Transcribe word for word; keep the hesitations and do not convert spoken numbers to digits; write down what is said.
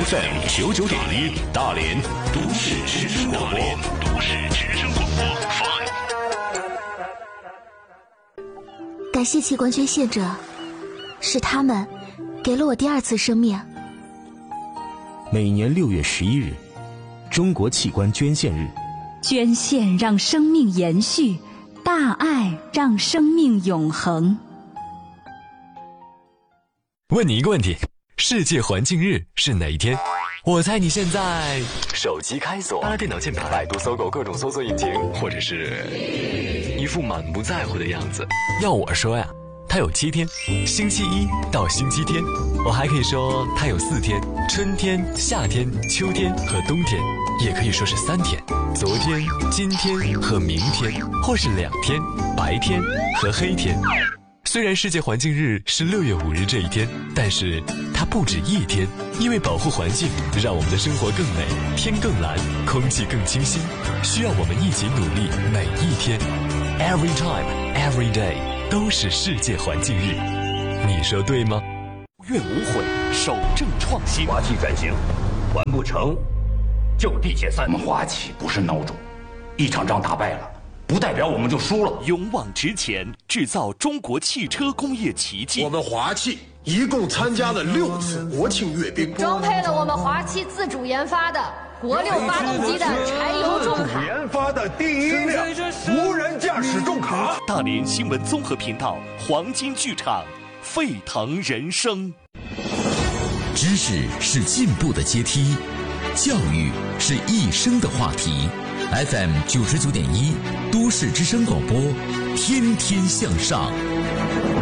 F M 九九点一，大连都市之声广播，都市之声广播。 感谢器官捐献者，是他们给了我第二次生命。 每年六月十一日，中国器官捐献日。 捐献让生命延续，大爱让生命永恒。 问你一个问题，世界环境日是哪一天？我猜你现在手机开锁，拉电脑键盘，百度搜狗各种搜索引擎，或者是一副满不在乎的样子。要我说呀，它有七天，星期一到星期天。我还可以说它有四天，春天、夏天、秋天和冬天，也可以说是三天，昨天、今天和明天，或是两天，白天和黑天。虽然世界环境日是六月五日这一天，但是它不止一天，因为保护环境，让我们的生活更美，天更蓝，空气更清新，需要我们一起努力，每一天 ，every time, every day 都是世界环境日，你说对吗？ 无怨无悔，守正创新。 华企转型完不成，就地解散。 我们华企不是孬种，一场仗打败了，不代表我们就输了。 勇往直前，制造中国汽车工业奇迹。 我们华企一共参加了六次国庆阅兵， 装配了我们华企自主研发的国六发动机的柴油重卡， 研发的第一辆无人驾驶重卡。 大连新闻综合频道黄金剧场，沸腾人生。 知识是进步的阶梯，教育是一生的话题。F M 九十九点一，都市之声广播，天天向上。